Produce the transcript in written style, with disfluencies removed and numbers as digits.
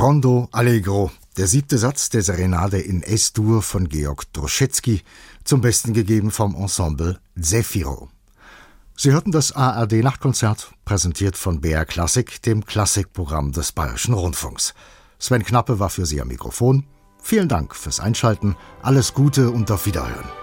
Rondo Allegro, der 7. Satz der Serenade in S-Dur von Georg Droschetsky, zum Besten gegeben vom Ensemble Zefiro. Sie hörten das ARD-Nachtkonzert, präsentiert von BR Klassik, dem Klassikprogramm des Bayerischen Rundfunks. Sven Knappe war für Sie am Mikrofon. Vielen Dank fürs Einschalten, alles Gute und auf Wiederhören.